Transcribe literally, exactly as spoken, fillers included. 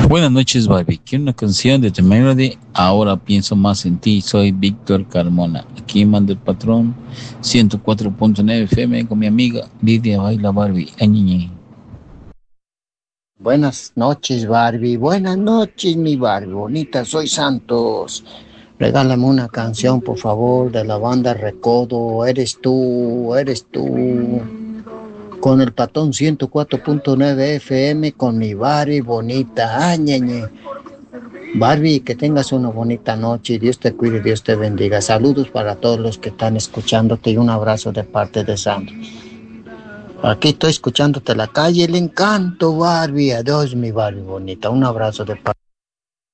Buenas noches, Barbie. Quiero una canción de The Melody. Ahora pienso más en ti. Soy Víctor Carmona. Aquí manda el patrón. ciento cuatro punto nueve F M con mi amiga Lidia Baila Barbie. Añiñi. Buenas noches, Barbie. Buenas noches, mi Barbie bonita. Soy Santos. Regálame una canción, por favor, de la banda Recodo. Eres tú, eres tú. Con el patón ciento cuatro punto nueve F M, con mi Barbie bonita. Añeñe. Barbie, que tengas una bonita noche. Dios te cuide, Dios te bendiga. Saludos para todos los que están escuchándote y un abrazo de parte de Santos. Aquí estoy escuchándote la calle, el encanto, Barbie. Adiós, mi Barbie bonita. Un abrazo de parte.